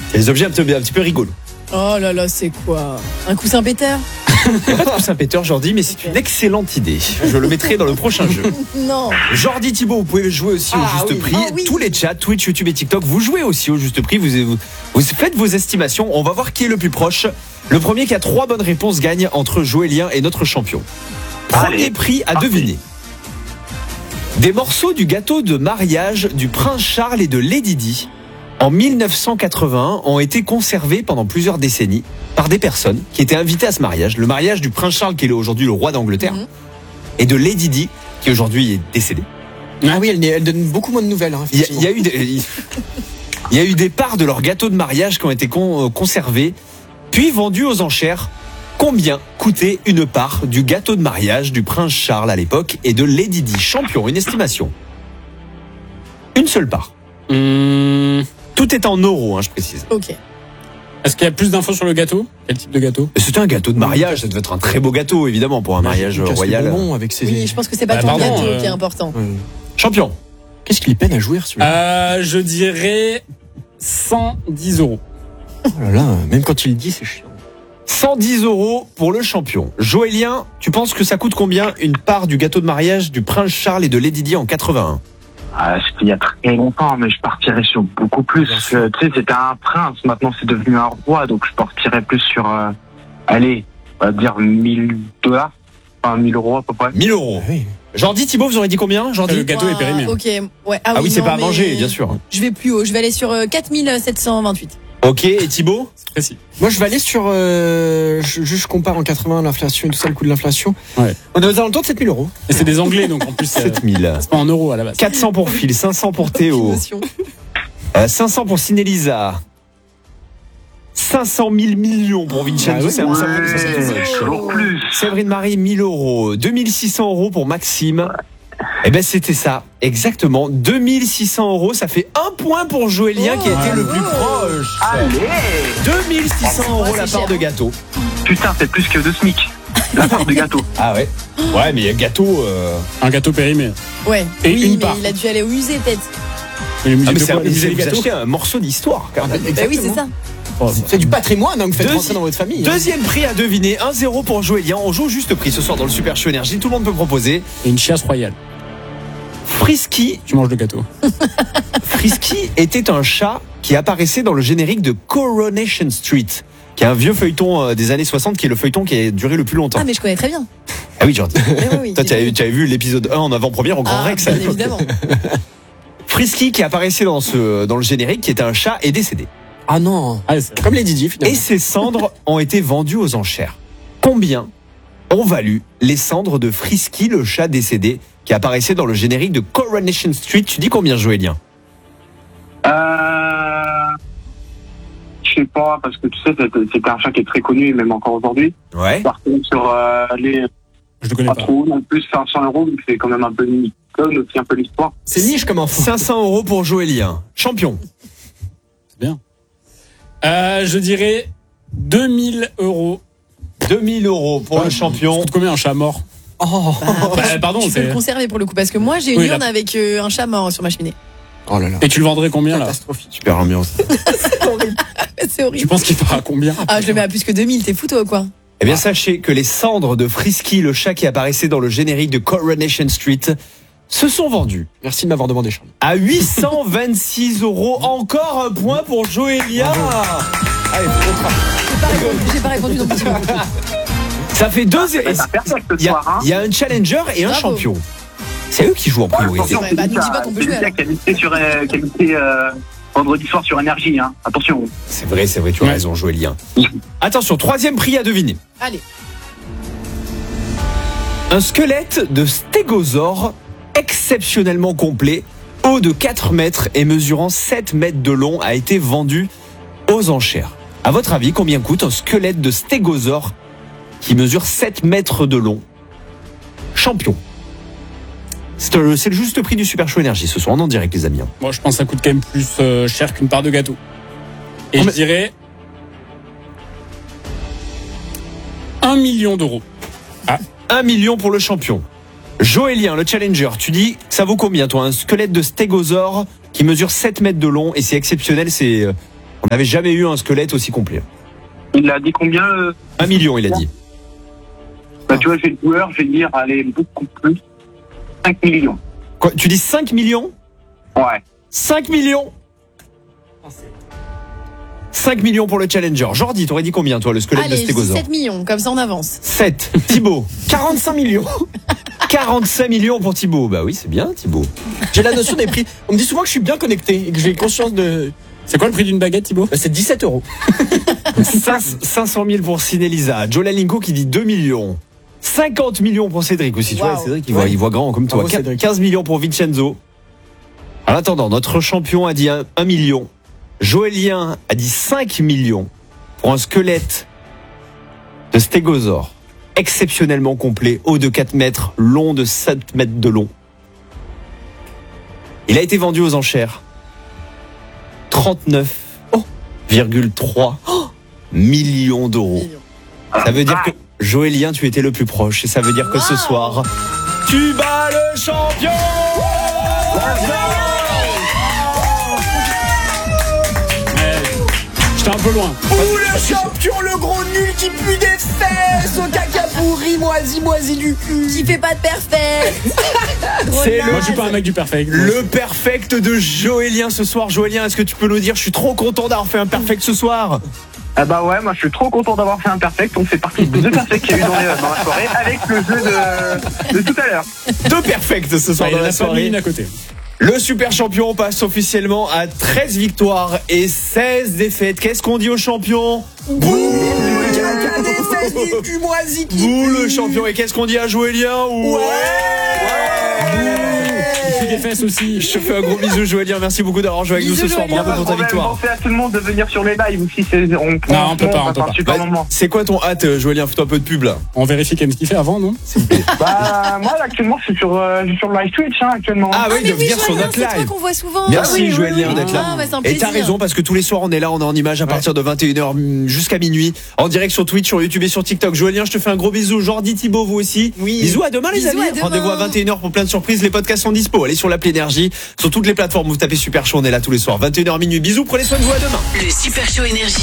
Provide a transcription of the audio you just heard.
Les objets un petit peu rigolos. Oh là là, c'est quoi? Un coussin pétard? Il n'y a pas de coussin péteur, Jordi, mais c'est une excellente idée. Je le mettrai dans le prochain jeu. Non. Jordi, Thibaut, vous pouvez jouer aussi au juste prix. Oui. Tous les chats, Twitch, YouTube et TikTok, vous jouez aussi au juste prix. Vous faites vos estimations. On va voir qui est le plus proche. Le premier qui a 3 bonnes réponses gagne entre Joëlien et notre champion. Premier prix à deviner. Des morceaux du gâteau de mariage du prince Charles et de Lady Di en 1981 ont été conservés pendant plusieurs décennies par des personnes qui étaient invitées à ce mariage. Le mariage du prince Charles, qui est aujourd'hui le roi d'Angleterre, et de Lady Di, qui aujourd'hui est décédée. Ah oui, elle donne beaucoup moins de nouvelles. Hein, Il y a eu des parts de leur gâteau de mariage qui ont été conservées, puis vendues aux enchères. Combien coûtait une part du gâteau de mariage du prince Charles à l'époque et de Lady Di? Champion, une estimation. Une seule part. Tout est en euros, hein, je précise. Ok. Est-ce qu'il y a plus d'infos sur le gâteau? Quel type de gâteau? C'était un gâteau de mariage, ça devait être un très beau gâteau, évidemment, pour un mariage royal. Avec ses... Oui, je pense que c'est pas ton gâteau qui est important. Champion. Qu'est-ce qu'il peine à jouer celui-là? Je dirais 110 €. Oh là là, même quand il le dit, c'est chiant. 110 € pour le champion. Joëlien, tu penses que ça coûte combien une part du gâteau de mariage du prince Charles et de Lady Di en 81? C'était il y a très longtemps, mais je partirais sur beaucoup plus. Tu sais, c'était un prince, maintenant c'est devenu un roi, donc je partirais plus sur, allez, on va dire $1000, enfin 1000 € à peu près. 1000 €. Oui. Jordi, Thibaut, vous aurez dit combien? Jordi? Le gâteau est périmé. Ok, ouais. Ah oui, c'est non, pas à mais manger, bien sûr. Je vais plus haut, je vais aller sur 4728. Ok, et Thibaut? C'est précis. Moi, je vais aller sur... je compare en 80 l'inflation et tout ça, le coût de l'inflation. Ouais. On est aux alentours de 7000 €. Et c'est des Anglais, donc en plus, 7000. c'est pas en euros à la base. 400 pour Phil, 500 pour Théo, Émotion. 500 pour Cinélisa, 500 000 millions pour Vincenzo. oui, C'est un match. Toujours plus. Séverine Marie, 1000 €. 2600 € pour Maxime. Eh ben, c'était ça. Exactement. 2600 €. Ça fait 1 point pour Joëlien qui a été le plus proche. Allez 2600 € la c'est part cher. de gâteau. Putain, c'est plus que 2 SMIC. La part de gâteau. Ah ouais. Ouais, mais il y a gâteau. Un gâteau périmé. Ouais. Et oui, une mais part. il a dû aller au musée peut-être. Les musées Ah, mais de c'est quoi? Les musées de vous gâteaux? achetez un morceau d'histoire quand même. Bah oui, c'est ça. C'est du patrimoine, donc faites Deuxi- rentrer dans votre famille. hein. Deuxième prix à deviner, 1-0 pour Joëlien. On joue au juste prix ce soir dans le Super Show Énergie. Tout le monde peut proposer. Et une chiasse royale. Frisky Tu manges le gâteau. Frisky était un chat qui apparaissait dans le générique de Coronation Street, qui est un vieux feuilleton des années 60, qui est le feuilleton qui a duré le plus longtemps. Ah, mais je connais très bien. Ah oui, Jordi. Mais oui, Toi, tu avais vu l'épisode 1 en avant-première au Grand Rex à bien l'époque. évidemment. Frisky qui apparaissait dans le générique, qui était un chat, est décédé. Ah non, Ah, c'est- comme les Didi finalement. Et ses cendres ont été vendues aux enchères. Combien ont valu les cendres de Frisky, le chat décédé, qui apparaissait dans le générique de Coronation Street? Tu dis combien, Joëlien? Je sais pas, parce que tu sais, c'était un chat qui est très connu, même encore aujourd'hui. Ouais. Par contre, sur les Je le connais pas pas. trop, non plus 500 €, donc c'est quand même un peu une icône, aussi un peu l'histoire. C'est niche comme info. 500 € pour Joëlien. Champion. C'est bien. Je dirais 2000 €. 2000 € pour le Ça champion. coûte combien un chat mort? Oh, Pardon, Tu peux c'est. le conserver pour le coup, parce que moi j'ai une Oui, urne là. avec un chat mort sur ma cheminée. oh là là. Et tu le vendrais combien là? Catastrophique. Super ambiance. C'est Tu horrible. penses qu'il fera combien? Ah, je le mets à plus que 2000, t'es fou toi quoi? Eh bien, sachez que les cendres de Frisky, le chat qui apparaissait dans le générique de Coronation Street, se sont vendues Merci de m'avoir demandé, Charles. à 826 €. Encore un point pour Joëlia. Allez, faut qu'on trappe. J'ai pas répondu non plus. Ça fait 2 Ça perfect ce Il y, soir, hein. a un challenger et un Bravo. champion. C'est eux qui jouent en priorité. Ouais, bah, nous dis pas qu'on peut jouer, alors. Qualité vendredi soir sur Énergie, hein. Attention. C'est vrai, tu as Ouais. raison, Joëlien. Attention, troisième prix à deviner. Allez. Un squelette de stégosaure exceptionnellement complet, haut de 4 mètres et mesurant 7 mètres de long, a été vendu aux enchères. À votre avis, combien coûte un squelette de stégosaure qui mesure 7 mètres de long? Champion. C'est le juste prix du Super Show Énergie ce soir, en direct, les amis. Moi, je pense que ça coûte quand même plus cher qu'une part de gâteau. Et je dirais 1 million d'euros. 1 million pour le champion. Joëlien, le challenger, tu dis, ça vaut combien, toi? Un squelette de stégosaure qui mesure 7 mètres de long et c'est exceptionnel, c'est On n'avait jamais eu un squelette aussi complet. Il a dit combien 1 million, il a dit. Bah, tu vois, j'ai le joueur, je vais dire, allez, beaucoup plus. 5 millions. Quoi, tu dis 5 millions? Ouais. 5 millions 5 millions pour le challenger. Jordi, t'aurais dit combien, toi, le squelette Allez, de je dis Stégosaure? 7 millions, comme ça on avance. 7. Thibaut. 45 millions. 45 millions pour Thibaut. Bah oui, c'est bien, Thibaut. J'ai la notion des prix. On me dit souvent que je suis bien connecté et que j'ai conscience de. C'est quoi le prix d'une baguette, Thibaut? Bah, c'est 17 €. 500 000 pour Sinelisa. Joe Lalinko qui dit 2 millions. 50 millions pour Cédric aussi. Tu vois, Wow. Cédric, il voit grand comme toi. Bravo, Cédric. 15 millions pour Vincenzo. En attendant, notre champion a dit 1 million. Joëlien a dit 5 millions pour un squelette de stégosaure exceptionnellement complet, haut de 4 mètres, long de 7 mètres de long. Il a été vendu aux enchères 39,3 millions d'euros. Ça veut dire que Joëlien, tu étais le plus proche et ça veut dire que ce soir, tu bats le champion. J'étais un peu loin. Ou le champion, le gros nul qui pue des fesses, au caca pourri, moisi du cul. Qui fait pas de perfect. C'est le- Moi, je suis pas un mec du perfect. Le perfect de Joëlien ce soir. Joëlien, est-ce que tu peux nous dire, je suis trop content d'avoir fait un perfect ce soir. Ah bah ouais, moi je suis trop content d'avoir fait un perfect. On fait partie des 2 perfects qu'il y a eu dans la soirée avec le jeu de tout à l'heure. 2 perfects ce soir Il y dans en la a pas mis soirée. une à côté. Le super champion passe officiellement à 13 victoires et 16 défaites. Qu'est-ce qu'on dit au champion? Bouh, le caca des fesses du cul moisi qui Bouh, pue. le champion. Et qu'est-ce qu'on dit à Joëlien? Ouais. Il fait des fesses aussi. Je te fais un gros bisou, Joëlien. Merci beaucoup d'avoir joué avec nous Bisous, ce soir. Joëlien. Bravo pour ta victoire. Pensez à tout le monde de venir sur les lives aussi. On peut pas. un super Bah, moment. c'est quoi ton hâte, Joëlien? Fais-toi un peu de pub là. On vérifie quand même ce qu'il fait avant, non? Bah moi là, actuellement je suis sur le live Twitch actuellement. Ah oui, de mais venir sur Joëlien, notre c'est toi live. qu'on voit souvent. Merci oui, Joëlien oui. d'être là. Ah, bah, c'est un Et t'as plaisir. raison parce que tous les soirs on est là, on est en image à partir de 21h jusqu'à minuit, en direct sur Twitch, sur YouTube et sur TikTok. Joëlien, je te fais un gros bisou. Jordi, Thibaut, vous aussi. Oui. Bisous à demain les Bisous, amis. à demain. Rendez-vous à 21h pour plein de surprises. Les podcasts sont dispo. Allez sur l'appli Énergie, sur toutes les plateformes. Vous tapez Super Show, on est là tous les soirs. 21h minuit. Bisous, prenez soin de vous, à demain. Le Super Show Énergie.